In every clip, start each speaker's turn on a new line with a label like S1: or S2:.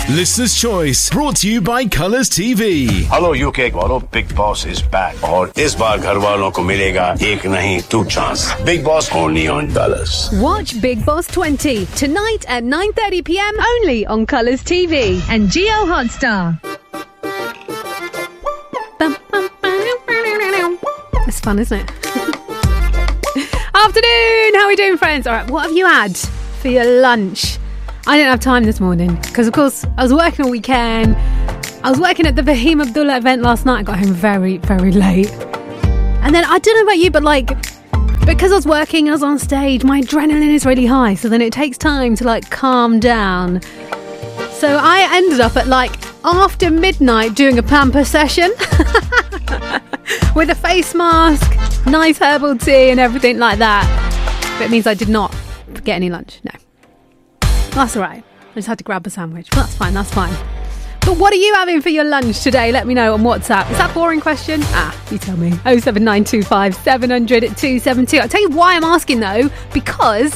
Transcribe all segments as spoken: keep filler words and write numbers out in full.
S1: Listener's Choice, brought to you by Colours T V.
S2: Hello U K वालों, Big Boss is back. और इस बार घर वालों को मिलेगा एक नहीं two chance. Big Boss only on Colours.
S3: Watch Big Boss twenty tonight at nine thirty p m only on Colours T V and Geo Hotstar. It's fun, isn't it? Afternoon, how are we doing, friends? All right, what have you had for your lunch? I didn't have time this morning because, of course, I was working all weekend. I was working at the Fahim Abdullah event last night. I got home very, very late. And then, I don't know about you, but like, because I was working, I was on stage, my adrenaline is really high. So then it takes time to like calm down. So I ended up at like after midnight doing a pamper session with a face mask, nice herbal tea and everything like that. But it means I did not get any lunch. No. That's all right. I just had to grab a sandwich. But that's fine, that's fine. But what are you having for your lunch today? Let me know on WhatsApp. Is that a boring question? Ah, you tell me. oh seven nine two five seven hundred two seven two. I'll tell you why I'm asking though, because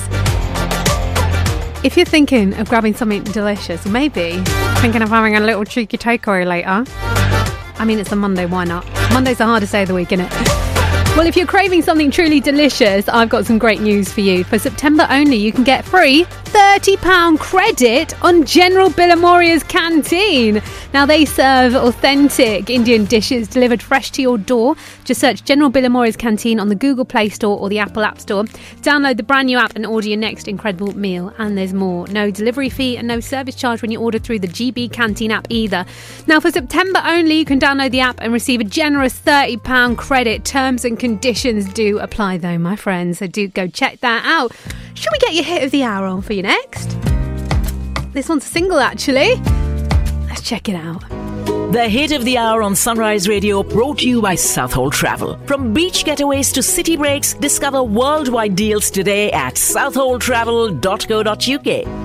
S3: if you're thinking of grabbing something delicious, or maybe thinking of having a little cheeky takeaway later, I mean, it's a Monday, why not? Monday's the hardest day of the week, isn't it? Well, if you're craving something truly delicious, I've got some great news for you. For September only, you can get free thirty pounds credit on General Billamoria's canteen. Now, they serve authentic Indian dishes delivered fresh to your door. Just search General Billamoria's canteen on the Google Play Store or the Apple App Store. Download the brand new app and order your next incredible meal. And there's more. No delivery fee and no service charge when you order through the G B Canteen app either. Now, for September only, you can download the app and receive a generous thirty pounds credit. Terms and conditions do apply though, my friends, so do go check that out. Should we get your hit of the hour on for you next? This one's a single, actually. Let's check it out.
S4: The hit of the hour on Sunrise Radio, brought to you by Southhold Travel. From beach getaways to city breaks, discover worldwide deals today at southhold travel dot co dot uk.